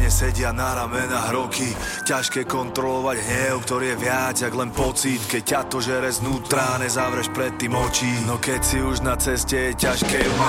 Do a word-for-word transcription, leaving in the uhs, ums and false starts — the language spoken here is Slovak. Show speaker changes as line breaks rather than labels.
Vážne sedia na ramenách roky. Ťažké kontrolovať hnev, ktorý je viac jak len pocit. Keď ťa to žere znútra, nezavreš predtým oči. No keď si už na ceste, je ťažké